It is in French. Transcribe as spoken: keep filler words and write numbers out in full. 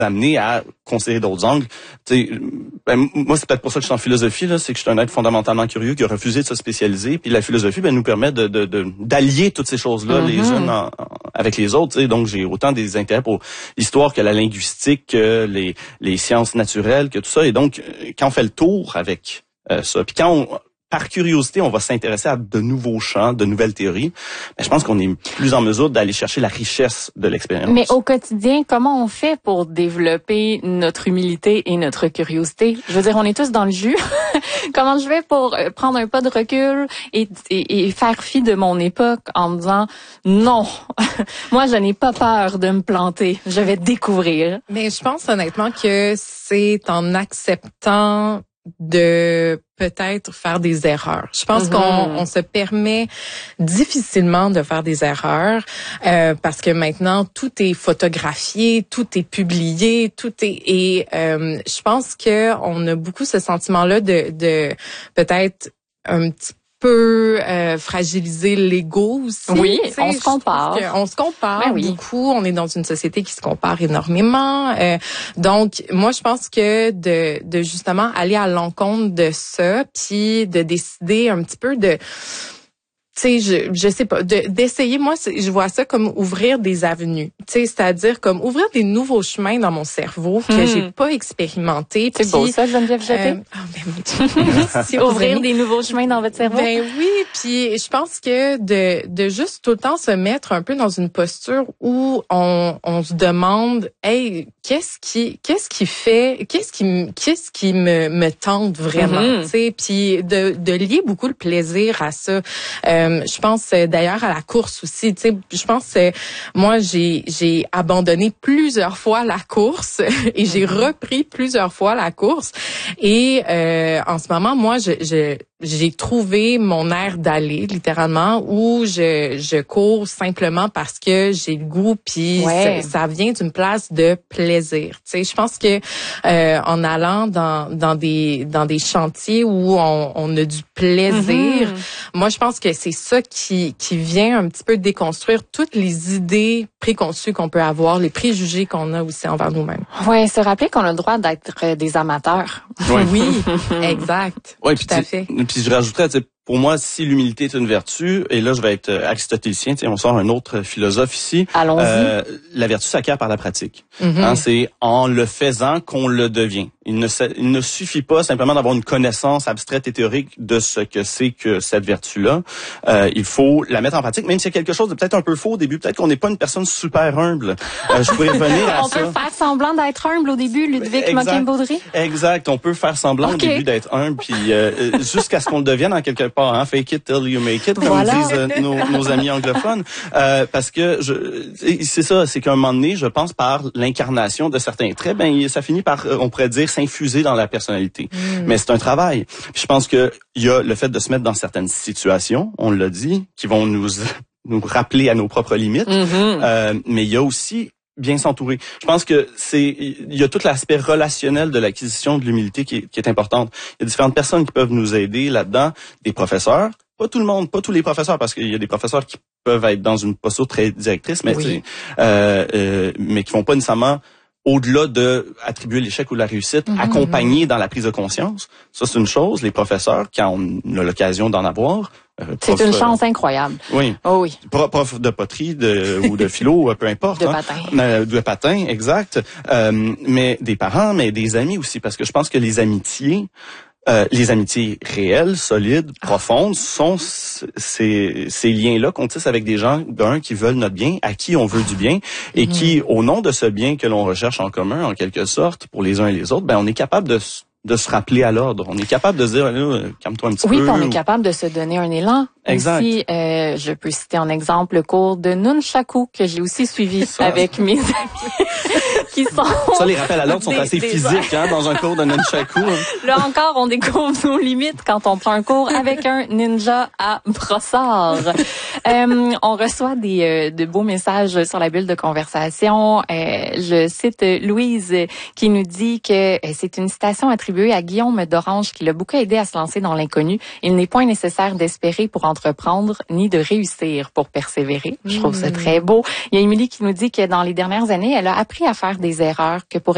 amené à considérer d'autres angles. Tu sais, ben, moi, c'est peut-être pour ça que je suis en philosophie, là, c'est que je suis un être fondamentalement curieux qui a refusé de se spécialiser. Puis la philosophie, ben, nous permet de, de, de d'allier toutes ces choses-là, mm-hmm. les unes en, en, avec les autres. Tu sais. Donc, j'ai autant des intérêts pour l'histoire que la linguistique, que les, les sciences naturelles, que tout ça. Et donc, quand on fait le tour avec euh, ça, puis quand on par curiosité, on va s'intéresser à de nouveaux champs, de nouvelles théories. Mais je pense qu'on est plus en mesure d'aller chercher la richesse de l'expérience. Mais au quotidien, comment on fait pour développer notre humilité et notre curiosité? Je veux dire, on est tous dans le jus. Comment je fais pour prendre un pas de recul et, et, et faire fi de mon époque en me disant non, moi je n'ai pas peur de me planter, je vais découvrir. Mais je pense honnêtement que c'est en acceptant de peut-être faire des erreurs. Je pense mm-hmm. qu'on on se permet difficilement de faire des erreurs euh, parce que maintenant tout est photographié, tout est publié, tout est et euh, je pense que on a beaucoup ce sentiment-là de de peut-être un petit peu euh, fragiliser l'ego aussi. Oui, on se compare. On se compare ben oui. beaucoup. On est dans une société qui se compare énormément. Euh, donc, moi, je pense que de, de justement aller à l'encontre de ça, puis de décider un petit peu de... Tu sais, je je sais pas, de, d'essayer, moi, je vois ça comme ouvrir des avenues. Tu sais, c'est-à-dire comme ouvrir des nouveaux chemins dans mon cerveau que hmm. j'ai pas expérimenté. C'est puis, beau ça, Geneviève Jeté. Euh, oh, ben, mon Dieu. Merci, ouvrir des nouveaux chemins dans votre cerveau. Ben oui, puis je pense que de de juste tout le temps se mettre un peu dans une posture où on on se demande, hey, qu'est-ce qui qu'est-ce qui fait, qu'est-ce qui qu'est-ce qui me me tente vraiment, mm-hmm. tu sais, puis de de lier beaucoup le plaisir à ça. Euh, je pense d'ailleurs à la course aussi, tu sais, je pense moi j'ai j'ai abandonné plusieurs fois la course et j'ai repris plusieurs fois la course et euh, en ce moment moi je je j'ai trouvé mon air d'aller littéralement où je je cours simplement parce que j'ai le goût puis ouais. ça, ça vient d'une place de plaisir. Tu sais, je pense que euh, en allant dans dans des dans des chantiers où on, on a du plaisir, mm-hmm. moi je pense que c'est ça qui qui vient un petit peu déconstruire toutes les idées préconçues qu'on peut avoir, les préjugés qu'on a aussi envers nous-mêmes. Ouais, se rappeler qu'on a le droit d'être des amateurs. Ouais. Oui, exact. Ouais, tout à fait. Puis je rajouterais, tu sais, pour moi, si l'humilité est une vertu, et là je vais être aristotélicien, tu sais, on sort un autre philosophe ici. Allons-y. Euh, la vertu s'acquiert par la pratique. Mm-hmm. Hein, c'est en le faisant qu'on le devient. Il ne, il ne suffit pas simplement d'avoir une connaissance abstraite et théorique de ce que c'est que cette vertu-là. Euh, il faut la mettre en pratique, même s'il y a quelque chose de peut-être un peu faux au début. Peut-être qu'on n'est pas une personne super humble. Euh, je pourrais revenir à on ça. On peut faire semblant d'être humble au début, Ludwig Moquin-Baudry. Exact. On peut faire semblant okay. au début d'être humble, puis euh, jusqu'à ce qu'on le devienne en quelque part. Hein, fake it till you make it, comme voilà. disent euh, nos, nos amis anglophones. Euh, parce que je, c'est ça, c'est qu'à un moment donné, je pense par l'incarnation de certains traits, ben ça finit par, on pourrait dire, s'infuser dans la personnalité. Mm. Mais c'est un travail. Puis je pense que il y a le fait de se mettre dans certaines situations, on l'a dit, qui vont nous nous rappeler à nos propres limites. Mm-hmm. Euh, mais il y a aussi bien s'entourer. Je pense que c'est il y a tout l'aspect relationnel de l'acquisition de l'humilité qui est, qui est importante. Il y a différentes personnes qui peuvent nous aider là-dedans, des professeurs, pas tout le monde, pas tous les professeurs, parce qu'il y a des professeurs qui peuvent être dans une posture très directrice, mais oui. euh, euh, mais qui vont pas nécessairement au-delà de attribuer l'échec ou la réussite, mm-hmm. accompagner dans la prise de conscience. Ça, c'est une chose. Les professeurs, quand on a l'occasion d'en avoir. Euh, c'est prof, une chance incroyable. Oui. Oh oui. Prof, prof de poterie de, ou de philo, peu importe. De hein. patin. Euh, de patin, exact. Euh, mais des parents, mais des amis aussi, parce que je pense que les amitiés, Euh, les amitiés réelles, solides, profondes, sont ces, ces liens-là qu'on tisse avec des gens, d'un, qui veulent notre bien, à qui on veut du bien, et mmh. qui, au nom de ce bien que l'on recherche en commun, en quelque sorte, pour les uns et les autres, ben on est capable de de se rappeler à l'ordre. On est capable de se dire, là, calme-toi un petit oui, peu. Oui, on est capable de se donner un élan. Exact. Aussi, euh, je peux citer en exemple le cours de Nunchaku que j'ai aussi suivi ça. Avec mes amis qui sont... Ça, les rappels à l'ordre sont des, assez des physiques hein, dans un cours de Nunchaku. Hein. Là encore, on découvre nos limites quand on prend un cours avec un ninja à brossard. euh, on reçoit des euh, de beaux messages sur la bulle de conversation. Euh, je cite Louise qui nous dit que euh, c'est une citation attribuée à Guillaume d'Orange qui l'a beaucoup aidé à se lancer dans l'inconnu. Il n'est point nécessaire d'espérer pour entreprendre ni de réussir pour persévérer. Je trouve ça très beau. Il y a Émilie qui nous dit que dans les dernières années, elle a appris à faire des erreurs que pour